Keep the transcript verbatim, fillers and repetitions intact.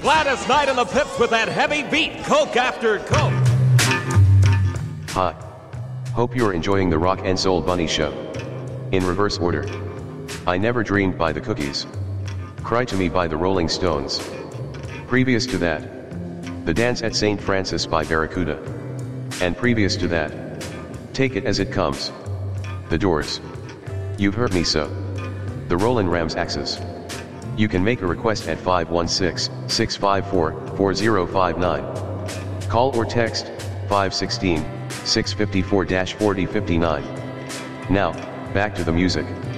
Gladys Knight and the Pips with that heavy beat, Coke after Coke. Hi. Hope you're enjoying the Rock and Soul Bunny Show. In reverse order. I Never Dreamed by the Cookies. Cry to Me by the Rolling Stones. Previous to that, The Dance at Saint Francis by Barracuda. And previous to that, Take It As It Comes. The Doors. You've Hurt Me So. The Rollin' Rams Axis. You can make a request at five one six, six five four, four zero five nine. Call or text five one six, six five four, four zero five nine. Now, back to the music.